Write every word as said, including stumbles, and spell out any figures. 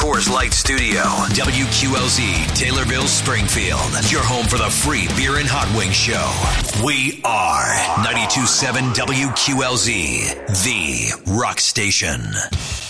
Coors Light Studio. W Q L Z, Taylorville, Springfield. Your home for the free beer and hot wing show. We are ninety-two point seven W Q L Z, the rock station.